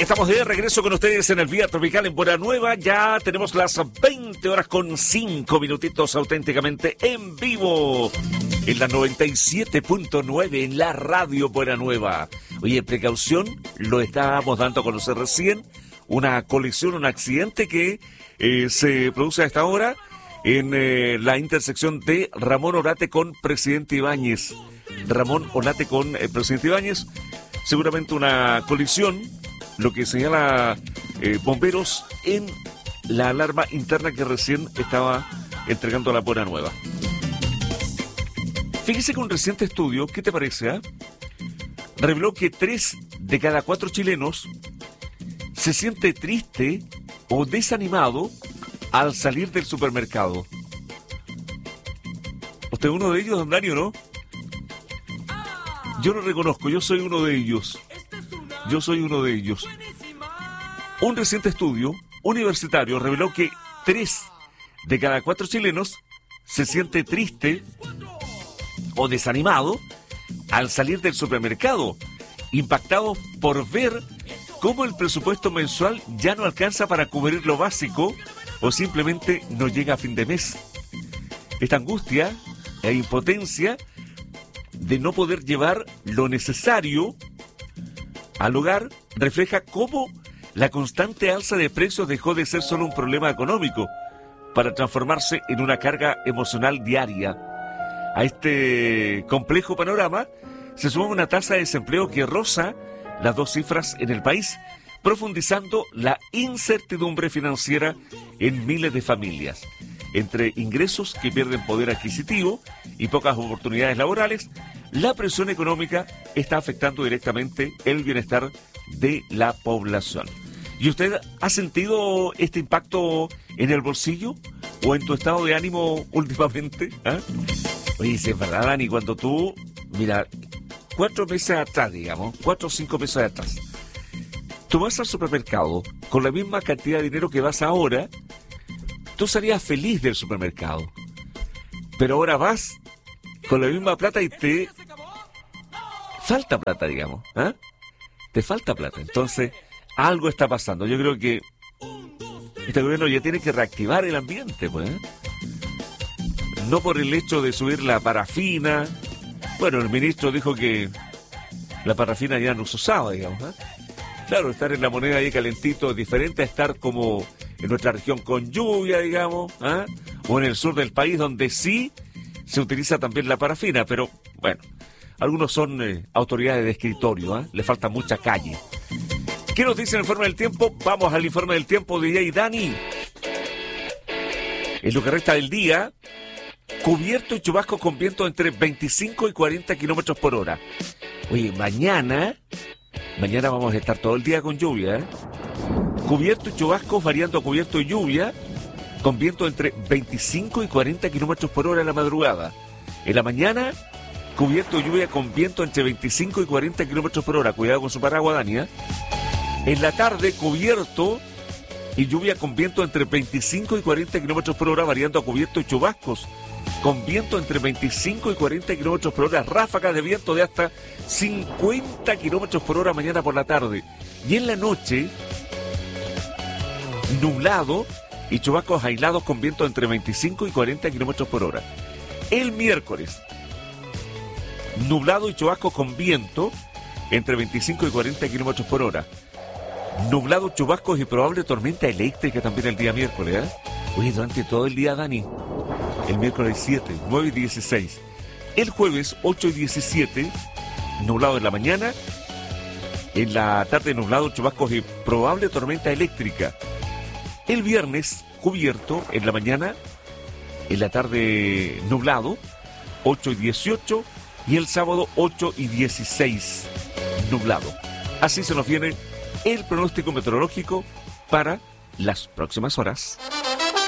Estamos de regreso con ustedes en el Vía Tropical en Buena Nueva. Ya tenemos las 20 horas con 5 minutitos auténticamente en vivo. En la 97.9 en la radio Buena Nueva. Oye, precaución, lo estábamos dando a conocer recién. Una colisión, un accidente que se produce a esta hora en la intersección de Ramón Orate con Presidente Ibáñez. Ramón Orate con Presidente Ibáñez. Seguramente una colisión, lo que señala bomberos en la alarma interna que recién estaba entregando la Buena Nueva. Fíjese que un reciente estudio, ¿qué te parece? Reveló que 3 de cada 4 chilenos se siente triste o desanimado al salir del supermercado. ¿Usted es uno de ellos, don Dario, no? Yo lo reconozco, yo soy uno de ellos. Yo soy uno de ellos. Un reciente estudio universitario reveló que 3 de cada 4 chilenos se siente triste o desanimado al salir del supermercado, impactados por ver cómo el presupuesto mensual ya no alcanza para cubrir lo básico o simplemente no llega a fin de mes. Esta angustia e impotencia de no poder llevar lo necesario al hogar refleja cómo la constante alza de precios dejó de ser solo un problema económico para transformarse en una carga emocional diaria. A este complejo panorama se suma una tasa de desempleo que roza las 2 cifras en el país, profundizando la incertidumbre financiera en miles de familias. Entre ingresos que pierden poder adquisitivo y pocas oportunidades laborales, la presión económica está afectando directamente el bienestar de la población. ¿Y usted ha sentido este impacto en el bolsillo o en tu estado de ánimo últimamente? Oye, si es verdad, Dani, cuando tú, mira, 4 meses atrás, digamos, 4 o 5 meses atrás, tú vas al supermercado con la misma cantidad de dinero que vas ahora, tú salías feliz del supermercado. Pero ahora vas con la misma plata y te falta plata, digamos. Te falta plata. Entonces, algo está pasando. Yo creo que este gobierno ya tiene que reactivar el ambiente, pues. No por el hecho de subir la parafina. Bueno, el ministro dijo que la parafina ya no se usaba, digamos. Claro, estar en la moneda ahí calentito es diferente a estar como en nuestra región con lluvia, digamos, o en el sur del país donde sí se utiliza también la parafina, pero bueno, algunos son autoridades de escritorio, le falta mucha calle. ¿Qué nos dice el informe del tiempo? Vamos al informe del tiempo de DJ Dani. En lo que resta del día, cubierto y chubascos con viento entre 25 y 40 kilómetros por hora. Oye, mañana vamos a estar todo el día con lluvia, Cubierto y chubascos variando a cubierto y lluvia, con viento entre 25 y 40 kilómetros por hora en la madrugada. En la mañana, cubierto y lluvia con viento entre 25 y 40 kilómetros por hora. Cuidado con su paraguas, Dani. En la tarde, cubierto y lluvia con viento entre 25 y 40 kilómetros por hora, variando a cubierto y chubascos, con viento entre 25 y 40 kilómetros por hora, ráfagas de viento de hasta 50 kilómetros por hora mañana por la tarde. Y en la noche, nublado y chubascos aislados con viento entre 25 y 40 kilómetros por hora. El miércoles, nublado y chubascos con viento entre 25 y 40 kilómetros por hora. Nublado, chubascos y probable tormenta eléctrica también el día miércoles, Oye, durante todo el día, Dani. El miércoles 7, 9 y 16. El jueves 8 y 17, nublado en la mañana. En la tarde, nublado, chubascos y probable tormenta eléctrica. El viernes, cubierto en la mañana. En la tarde, nublado, 8 y 18. Y el sábado, 8 y 16, nublado. Así se nos viene el pronóstico meteorológico para las próximas horas.